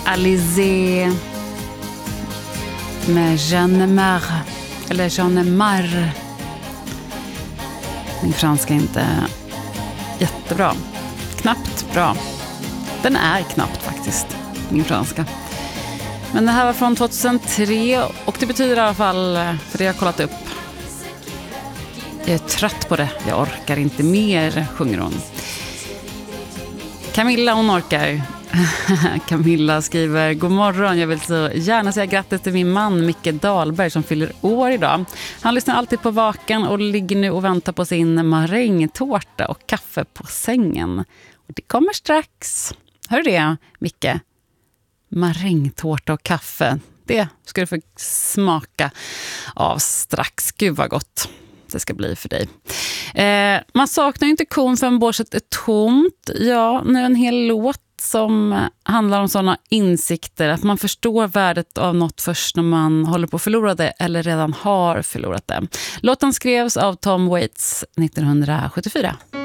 Alizé med Jeanne Marre, eller Jeanne Marre. Min franska är inte jättebra. Knappt bra. Den är knappt faktiskt, min franska. Men det här var från 2003 och det betyder i alla fall, för det jag har kollat upp. Jag är trött på det, jag orkar inte mer, sjunger hon. Camilla, hon orkar. Camilla skriver: God morgon, jag vill så gärna säga grattis till min man Micke Dahlberg som fyller år idag. Han lyssnar alltid på Vakan och ligger nu och väntar på sin marängtårta och kaffe på sängen. Och det kommer strax. Hör du det, Micke? Marängtårta och kaffe. Det ska du få smaka av strax. Gud vad gott det ska bli för dig. Man saknar ju inte kon för en borset är tomt. Ja, nu en hel låt som handlar om sådana insikter att man förstår värdet av något först när man håller på att förlora det eller redan har förlorat det. Låten skrevs av Tom Waits 1974.